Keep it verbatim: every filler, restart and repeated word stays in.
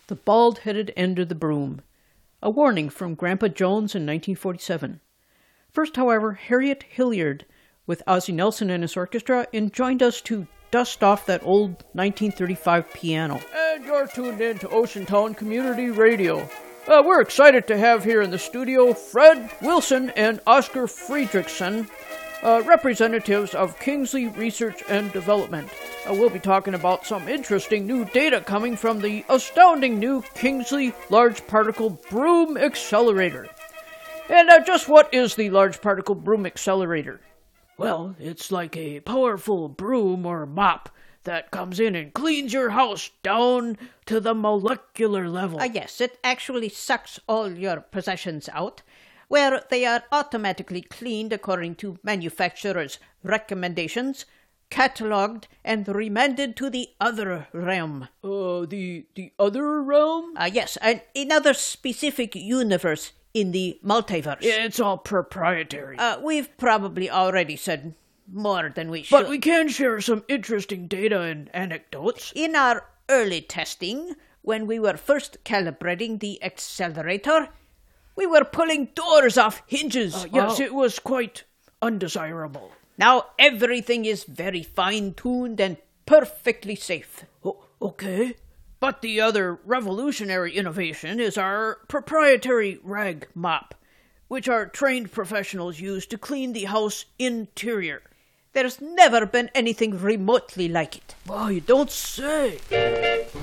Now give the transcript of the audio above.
The Bald-Headed End of the Broom. A warning from Grandpa Jones in nineteen forty-seven. First, however, Harriet Hilliard, with Ozzie Nelson and his orchestra, joined us to dust off that old nineteen thirty-five piano. And you're tuned in to Ocean Town Community Radio. Uh, we're excited to have here in the studio Fred Wilson and Oscar Friedrichsen, uh, representatives of Kingsley Research and Development. Uh, we'll be talking about some interesting new data coming from the astounding new Kingsley Large Particle Broom Accelerator. And uh, just what is the Large Particle Broom Accelerator? Well, it's like a powerful broom or mop that comes in and cleans your house down to the molecular level. Uh, yes, it actually sucks all your possessions out, where they are automatically cleaned according to manufacturer's recommendations, catalogued, and remanded to the other realm. Uh, the the other realm? Uh, yes, uh, another specific universe in the multiverse. It's all proprietary. Uh, we've probably already said more than we should. But we can share some interesting data and anecdotes. In our early testing, when we were first calibrating the accelerator, we were pulling doors off hinges. Uh, yes, oh. It was quite undesirable. Now everything is very fine-tuned and perfectly safe. Oh, okay. But the other revolutionary innovation is our proprietary rag mop, which our trained professionals use to clean the house interior. There's never been anything remotely like it. Wow, you don't say.